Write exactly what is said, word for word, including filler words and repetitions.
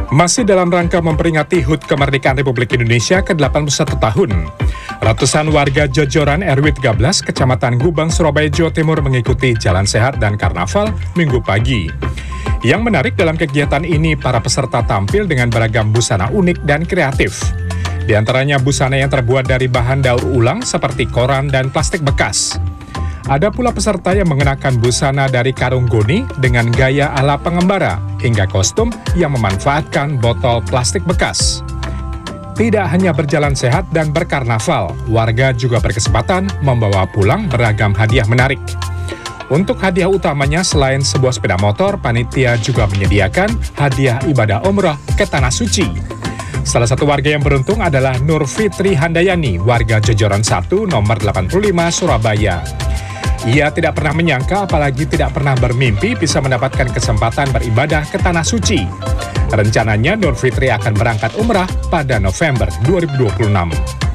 Masih dalam rangka memperingati H U T Kemerdekaan Republik Indonesia ke delapan puluh satu tahun, ratusan warga Jojoran R W tiga belas, Kecamatan Gubeng, Surabaya, Jawa Timur mengikuti Jalan Sehat dan Karnaval Minggu pagi. Yang menarik dalam kegiatan ini, para peserta tampil dengan beragam busana unik dan kreatif. Di antaranya busana yang terbuat dari bahan daur ulang seperti koran dan plastik bekas. Ada pula peserta yang mengenakan busana dari karung goni dengan gaya ala pengembara, hingga kostum yang memanfaatkan botol plastik bekas. Tidak hanya berjalan sehat dan berkarnaval, warga juga berkesempatan membawa pulang beragam hadiah menarik. Untuk hadiah utamanya, selain sebuah sepeda motor, panitia juga menyediakan hadiah ibadah umrah ke Tanah Suci. Salah satu warga yang beruntung adalah Nur Fitri Handayani, warga Jojoran satu nomor delapan puluh lima Surabaya. Ia tidak pernah menyangka, apalagi tidak pernah bermimpi bisa mendapatkan kesempatan beribadah ke Tanah Suci. Rencananya Nur Fitri akan berangkat umrah pada November dua ribu dua puluh enam.